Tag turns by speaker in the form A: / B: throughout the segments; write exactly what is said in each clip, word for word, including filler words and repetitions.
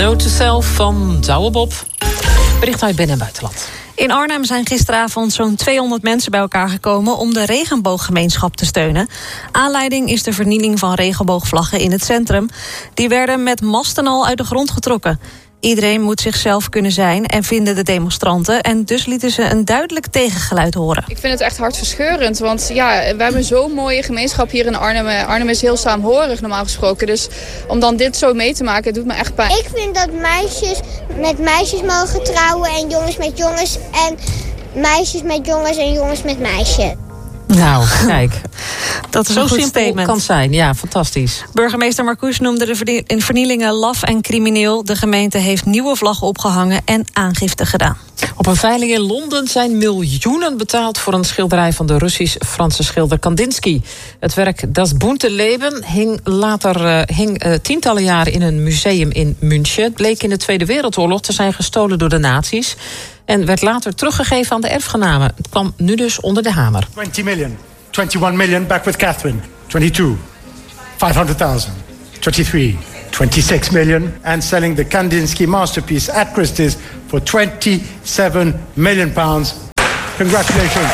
A: Note to Self van Douwe Bob. Bericht uit binnen- en buitenland.
B: In Arnhem zijn gisteravond zo'n tweehonderd mensen bij elkaar gekomen om de regenbooggemeenschap te steunen. Aanleiding is de vernieling van regenboogvlaggen in het centrum. Die werden met masten al uit de grond getrokken. Iedereen moet zichzelf kunnen zijn en vinden de demonstranten. En dus lieten ze een duidelijk tegengeluid horen.
C: Ik vind het echt hartverscheurend. Want ja, we hebben zo'n mooie gemeenschap hier in Arnhem. Arnhem is heel saamhorig normaal gesproken. Dus om dan dit zo mee te maken, doet me echt pijn.
D: Ik vind dat meisjes met meisjes mogen trouwen en jongens met jongens. En meisjes met jongens en jongens met meisjes.
A: Nou, kijk.
B: Dat is
A: Zo
B: een goed
A: simpel
B: statement.
A: kan het zijn. Ja, fantastisch.
B: Burgemeester Marcouch noemde de vernie- vernielingen laf en crimineel. De gemeente heeft nieuwe vlaggen opgehangen en aangifte gedaan.
A: Op een veiling in Londen zijn miljoenen betaald voor een schilderij van de Russisch-Franse schilder Kandinsky. Het werk Das bunte Leben hing later uh, hing, uh, tientallen jaren in een museum in München. Het bleek in de Tweede Wereldoorlog te zijn gestolen door de nazi's en werd later teruggegeven aan de erfgenamen. Het kwam nu dus onder de hamer.
E: twenty million, twenty-one million back with Catherine, twenty-two, five hundred thousand, twenty-three, twenty-six million, and selling the Kandinsky masterpiece at Christie's for twenty-seven million pounds. Congratulations.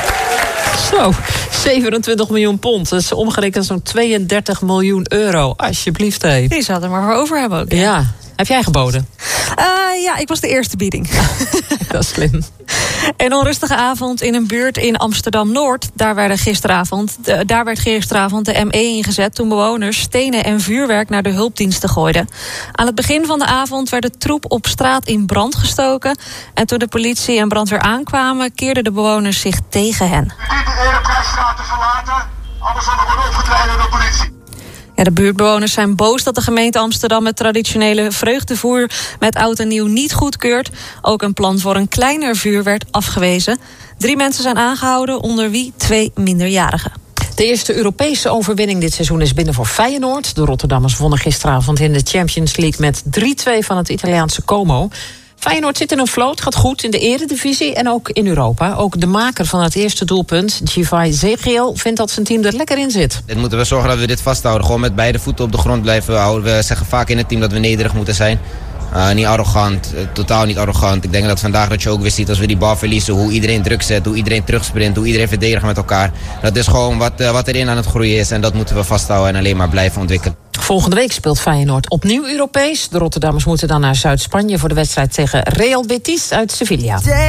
A: Zo, zevenentwintig miljoen pond. Dat is omgerekend zo'n tweeëndertig miljoen euro. Alsjeblieft, hé.
B: Die zouden er maar voor over hebben ook.
A: Ja. ja. Heb jij geboden?
B: Uh, ja, ik was de eerste bieding.
A: Dat is slim.
B: Een onrustige avond in een buurt in Amsterdam-Noord. Daar, werden gisteravond, de, daar werd gisteravond de M E ingezet toen bewoners stenen en vuurwerk naar de hulpdiensten gooiden. Aan het begin van de avond werd de troep op straat in brand gestoken. En toen de politie en brandweer aankwamen, keerden de bewoners zich tegen hen.
F: U dient de Ereprijsstraat te verlaten, anders wordt er opgetreden door de politie.
B: Ja, de buurtbewoners zijn boos dat de gemeente Amsterdam het traditionele vreugdevoer met oud en nieuw niet goedkeurt. Ook een plan voor een kleiner vuur werd afgewezen. Drie mensen zijn aangehouden, onder wie twee minderjarigen.
A: De eerste Europese overwinning dit seizoen is binnen voor Feyenoord. De Rotterdammers wonnen gisteravond in de Champions League met drie twee van het Italiaanse Como. Feyenoord zit in een vloot, gaat goed in de eredivisie en ook in Europa. Ook de maker van het eerste doelpunt, Givai Zegiel, vindt dat zijn team er lekker in zit.
G: Dit moeten we zorgen dat we dit vasthouden. Gewoon met beide voeten op de grond blijven houden. We zeggen vaak in het team dat we nederig moeten zijn. Uh, niet arrogant, uh, totaal niet arrogant. Ik denk dat vandaag dat je ook weer ziet als we die bal verliezen, hoe iedereen druk zet, hoe iedereen terugsprint, hoe iedereen verdedigt met elkaar. Dat is gewoon wat, uh, wat erin aan het groeien is en dat moeten we vasthouden en alleen maar blijven ontwikkelen.
A: Volgende week speelt Feyenoord opnieuw Europees. De Rotterdammers moeten dan naar Zuid-Spanje voor de wedstrijd tegen Real Betis uit Sevilla.